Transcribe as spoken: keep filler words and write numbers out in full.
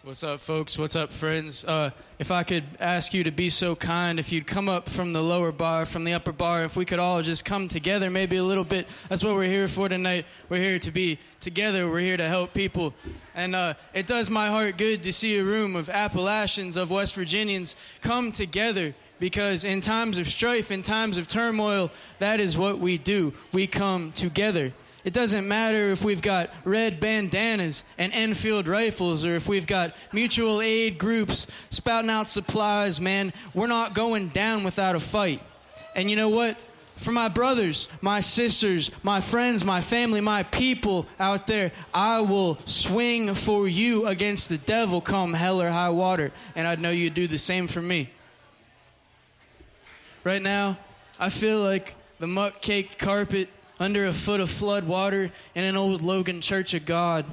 What's up, folks? What's up, friends? Uh, if I could ask you to be so kind, if you'd come up from the lower bar, from the upper bar, if we could all just come together maybe a little bit. That's what we're here for tonight. We're here to be together. We're here to help people. And uh, it does my heart good to see a room of Appalachians, of West Virginians come together, because in times of strife, in times of turmoil, that is what we do. We come together. It doesn't matter if we've got red bandanas and Enfield rifles, or if we've got mutual aid groups spouting out supplies, man. We're not going down without a fight. And you know what? For my brothers, my sisters, my friends, my family, my people out there, I will swing for you against the devil come hell or high water. And I know you'd do the same for me. Right now, I feel like the muck-caked carpet under a foot of flood water in an old Logan Church of God.